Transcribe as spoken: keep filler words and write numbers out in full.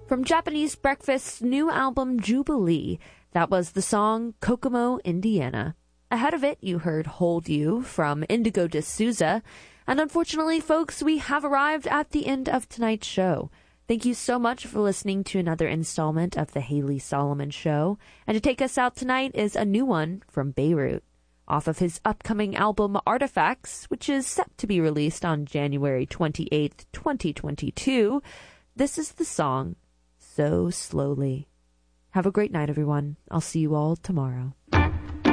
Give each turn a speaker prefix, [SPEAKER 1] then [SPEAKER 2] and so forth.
[SPEAKER 1] From Japanese Breakfast's new album Jubilee, that was the song Kokomo, Indiana. Ahead of it, you heard Hold You from Indigo de Souza. And unfortunately, folks, we have arrived at the end of tonight's show. Thank you so much for listening to another installment of The Haley Solomon Show. And to take us out tonight is a new one from Beirut. Off of his upcoming album Artifacts, which is set to be released on January twenty-eighth, twenty twenty-two, this is the song So Slowly. Have a great night, everyone. I'll see you all tomorrow.